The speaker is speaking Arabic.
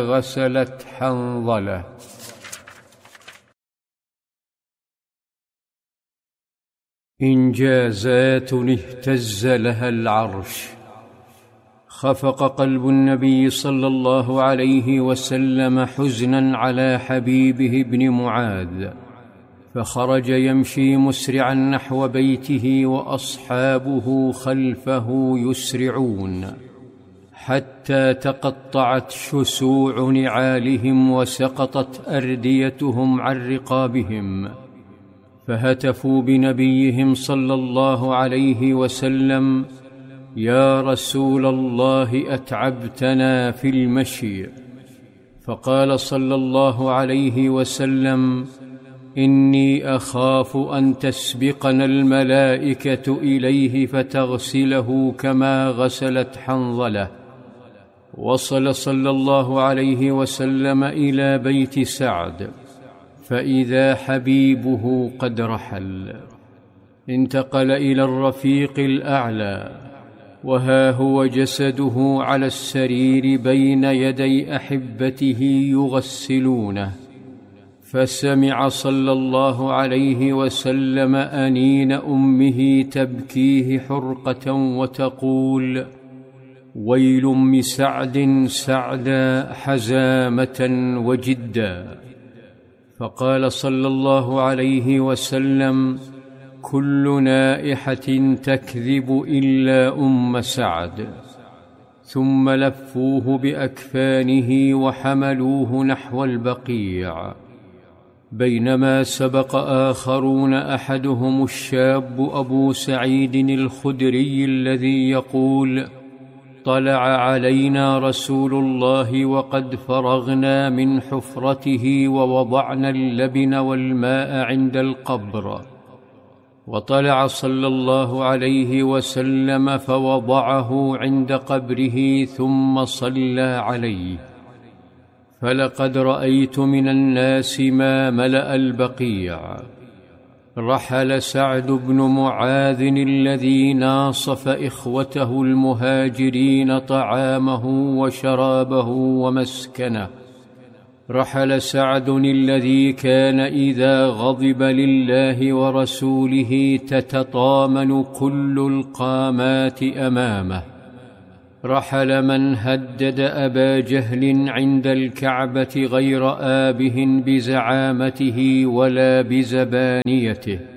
غسلت حنظلة. إنجازات اهتز لها العرش. خفق قلب النبي صلى الله عليه وسلم حزنا على حبيبه ابن معاذ، فخرج يمشي مسرعا نحو بيته وأصحابه خلفه يسرعون، حتى تقطعت شسوع نعالهم وسقطت أرديتهم عن رقابهم، فهتفوا بنبيهم صلى الله عليه وسلم: يا رسول الله، أتعبتنا في المشي. فقال صلى الله عليه وسلم: إني أخاف أن تسبقنا الملائكة إليه فتغسله كما غسلت حنظلة. وصل صلى الله عليه وسلم إلى بيت سعد، فإذا حبيبه قد رحل. انتقل إلى الرفيق الأعلى، وها هو جسده على السرير بين يدي أحبته يغسلونه، فسمع صلى الله عليه وسلم أنين أمه تبكيه حرقة وتقول: ويل أم سعد سعدا حزامة وجدا. فقال صلى الله عليه وسلم: كل نائحة تكذب إلا أم سعد. ثم لفوه بأكفانه وحملوه نحو البقيع، بينما سبق آخرون، أحدهم الشاب أبو سعيد الخدري الذي يقول: طلع علينا رسول الله وقد فرغنا من حفرته ووضعنا اللبن والماء عند القبر. وطلع صلى الله عليه وسلم فوضعه عند قبره ثم صلى عليه. فلقد رأيت من الناس ما ملأ البقيع. رحل سعد بن معاذ الذي ناصف إخوته المهاجرين طعامه وشرابه ومسكنه. رحل سعد الذي كان إذا غضب لله ورسوله تتطامن كل القامات أمامه. رحل من هدد أبا جهل عند الكعبة غير آبه بزعامته ولا بزبانيته.